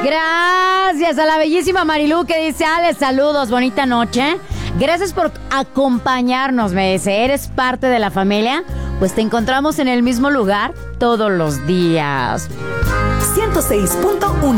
Gracias a la bellísima Marilú que dice: Ale, saludos, bonita noche. Gracias por acompañarnos, me dice. ¿Eres parte de la familia? Pues te encontramos en el mismo lugar todos los días. 106.1